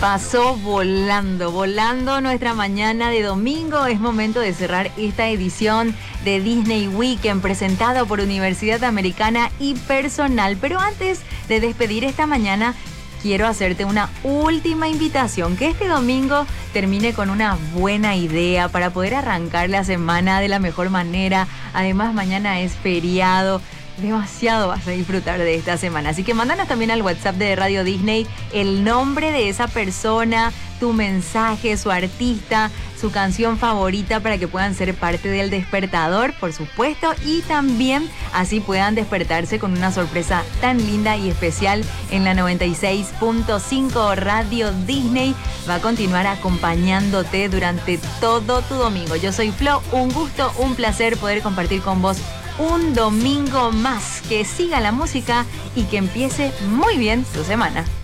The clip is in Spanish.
Pasó volando, volando nuestra mañana de domingo. Es momento de cerrar esta edición de Disney Weekend presentado por Universidad Americana y Personal. Pero antes de despedir esta mañana, quiero hacerte una última invitación, que este domingo termine con una buena idea para poder arrancar la semana de la mejor manera. Además, mañana es feriado. Demasiado vas a disfrutar de esta semana. Así que mándanos también al WhatsApp de Radio Disney el nombre de esa persona, tu mensaje, su artista, su canción favorita para que puedan ser parte del despertador, por supuesto, y también así puedan despertarse con una sorpresa tan linda y especial en la 96.5. Radio Disney va a continuar acompañándote durante todo tu domingo. Yo soy Flo, un gusto, un placer poder compartir con vos un domingo más. Que siga la música y que empiece muy bien tu semana.